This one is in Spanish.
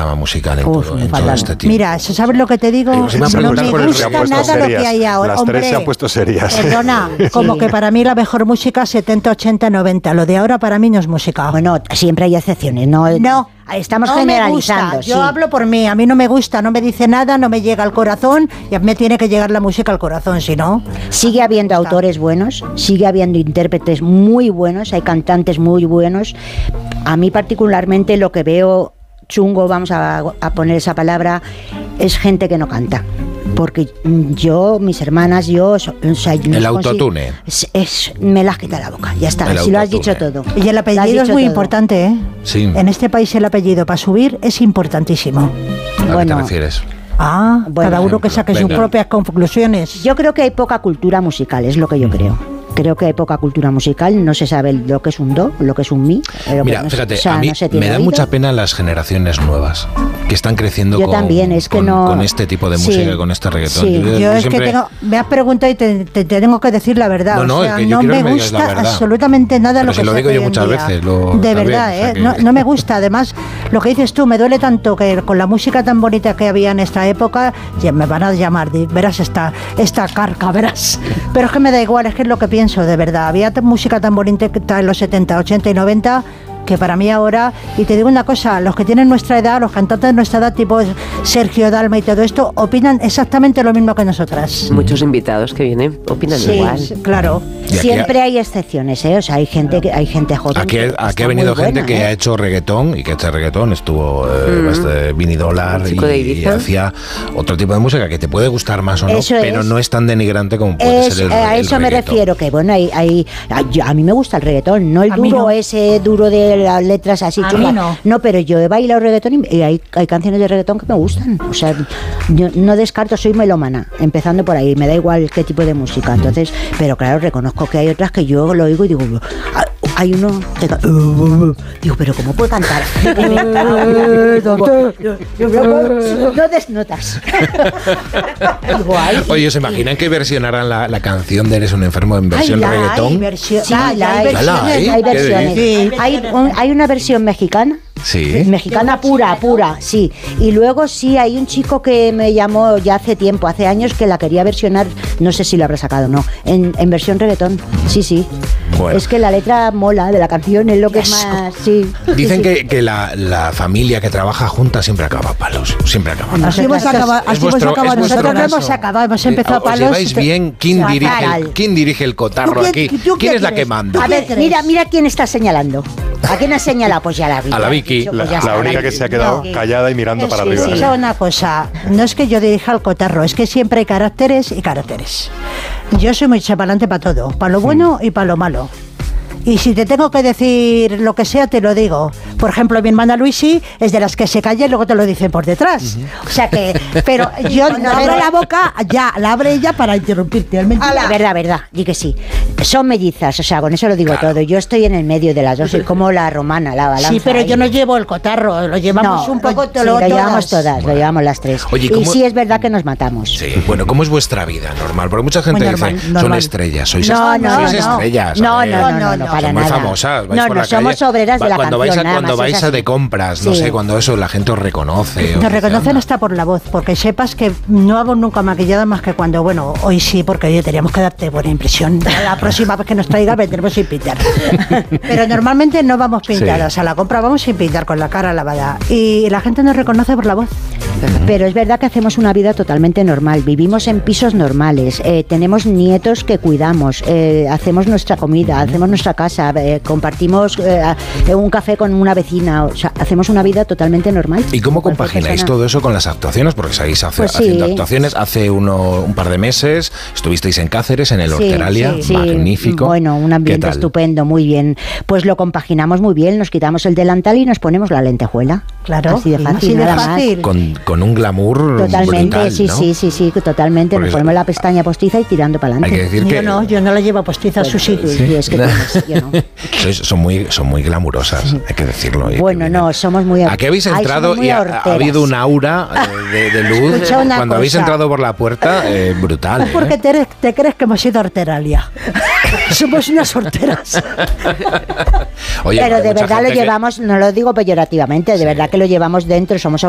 panorama musical en todo este tiempo. Mira, ¿sabes lo que te digo? No me gusta nada lo que hay ahora. Las tres se han puesto serias. Perdona, como que para mí la mejor música 70, 80, 90. Lo de ahora para mí no es música. Bueno, siempre hay excepciones, ¿no? Estamos generalizando. Yo hablo por mí, a mí no me gusta, no me dice nada, no me llega al corazón y a mí me tiene que llegar la música al corazón, si no... Sigue habiendo autores buenos, sigue habiendo intérpretes muy buenos, hay cantantes muy buenos. A mí particularmente lo que veo chungo, vamos a poner esa palabra, es gente que no canta. Porque mis hermanas, el autotune. Me las quita la boca, ya está, si lo has dicho todo. Y el apellido es muy importante, ¿eh? Sí. En este país el apellido para subir es importantísimo. ¿A qué te refieres? Cada uno que saque sus propias conclusiones. Yo creo que hay poca cultura musical, es lo que yo creo. Creo que hay poca cultura musical, no se sabe lo que es un do, lo que es un mi. Mira, fíjate, a mí me da mucha pena las generaciones nuevas que están creciendo con este tipo de música, con este reggaetón. Sí. Yo es que me has preguntado y te tengo que decir la verdad. No, es que yo no me gusta absolutamente nada lo que se lo digo yo muchas veces. De verdad, no me gusta. Además, lo que dices tú, me duele tanto que con la música tan bonita que había en esta época, ya me van a llamar, verás esta carca, verás. Pero es que me da igual, es que es lo que pienso. De verdad, había música tan bonita que está en los 70, 80 y 90 que para mí ahora, y te digo una cosa, los que tienen nuestra edad, los cantantes de nuestra edad tipo Sergio Dalma y todo esto, opinan exactamente lo mismo que nosotras. Muchos invitados que vienen opinan igual. Claro. Siempre hay excepciones, o sea, hay gente joven. Aquí ha venido gente que ha hecho reggaetón y que este reggaetón estuvo Vinny Dollar y hacía otro tipo de música que te puede gustar más o no, pero no es tan denigrante como puede ser el a eso el me refiero, que bueno, a mí me gusta el reggaetón, no el duro, ese duro de las letras así chulas. No, pero yo he bailado reggaetón y hay canciones de reggaetón que me gustan. O sea, yo no descarto, soy melómana, empezando por ahí, me da igual qué tipo de música. Entonces, pero claro, reconozco que hay otras que yo lo oigo y digo, hay uno que digo, pero ¿cómo puede cantar? No desnotas. Oye, ¿se imaginan que versionaran la canción de Eres un enfermo en versión reggaetón? Hay versiones. Sí. Hay una versión mexicana. Sí. Mexicana pura, sí. Y luego sí, hay un chico que me llamó ya hace tiempo, hace años, que la quería versionar, no sé si lo habrá sacado o no, en versión reggaetón. Sí. Bueno. Es que la letra mola de la canción, es lo que es más... Sí. Dicen que la familia que trabaja junta siempre acaba a palos. Siempre acaba a palos. Así hemos acabado. Nosotros no hemos acabado, hemos empezado a palos. ¿Os lleváis bien? ¿Quién dirige el cotarro aquí? ¿Quién es la que manda? A ver, mira quién está señalando. ¿A quién ha señalado? Pues ya la vi. A la Vicky. La única que se ha quedado callada y mirando para arriba. Sí, una cosa, no es que yo dirija el cotarro, es que siempre hay caracteres y caracteres. Yo soy muy chapalante para todo, para lo bueno y para lo malo. Y si te tengo que decir lo que sea, te lo digo. Por ejemplo, mi hermana Luisi es de las que se calla y luego te lo dicen por detrás. O sea que, pero yo no abro la boca, ya la abre ella para interrumpirte. Verdad, di que sí. Son mellizas, o sea, con eso lo digo todo. Yo estoy en el medio de las dos, soy como la romana, la balanza. Sí, pero yo no llevo el cotarro, lo llevamos un poco lo llevamos todas, lo llevamos las tres. Oye, y sí es verdad que nos matamos. Sí, bueno, ¿cómo es vuestra vida normal? Porque mucha gente dice, son estrellas, sois estrellas. No, para muy nada. famosas, vais por la somos calle, obreras de la canción. Cuando vais de compras, no sé, cuando eso la gente os reconoce. Nos reconocen hasta por la voz, porque sepas que no hago nunca maquillada más que cuando, bueno, hoy sí, porque hoy teníamos que darte buena impresión. La próxima vez que nos traiga vendremos sin pintar. Pero normalmente no vamos pintadas, a la compra vamos sin pintar, con la cara lavada. Y la gente nos reconoce por la voz. Pero es verdad que hacemos una vida totalmente normal, vivimos en pisos normales, tenemos nietos que cuidamos, hacemos nuestra comida, hacemos nuestra casa, compartimos un café con una vecina, o sea, hacemos una vida totalmente normal. ¿Y cómo compagináis todo eso con las actuaciones? Porque seguís haciendo actuaciones. Hace un par de meses estuvisteis en Cáceres, en el Horteralia, magnífico. Bueno, un ambiente estupendo, muy bien. Pues lo compaginamos muy bien, nos quitamos el delantal y nos ponemos la lentejuela. Claro, así de fácil, nada más. Con un glamour totalmente, brutal, sí, ¿no? sí, totalmente. Nos ponemos la pestaña postiza y tirando para adelante. Hay que decir que yo no la llevo postiza, Susi. Sí, es que yo no. Son muy glamurosas, hay que decirlo. Bueno, no, somos muy... Aquí habéis entrado y ha habido un aura de luz cuando habéis entrado por la puerta, brutal. Es porque te crees que hemos ido a Horteralia. Somos unas horteras. Oye, pero de verdad lo llevamos, no lo digo peyorativamente, de verdad que lo llevamos dentro, somos